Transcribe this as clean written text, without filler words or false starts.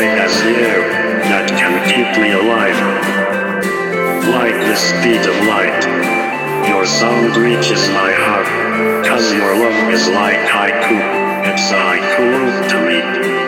light as the air that can keep me alive. Like the speed of light, your sound reaches my heart, 'cause your love is like haiku, it's haiku to me.